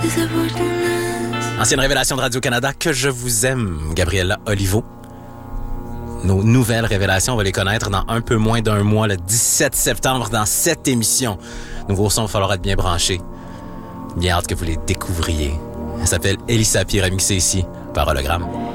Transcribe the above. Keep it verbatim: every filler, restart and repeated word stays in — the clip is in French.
Ancienne révélation de Radio-Canada, Que je vous aime, Gabriella Olivo. Nos nouvelles révélations, on va les connaître dans un peu moins d'un mois, le dix-sept septembre, dans cette émission. Nouveau son, il va falloir être bien branché. Bien hâte que vous les découvriez. Elle s'appelle Elissa P, remixée ici par Hologramme.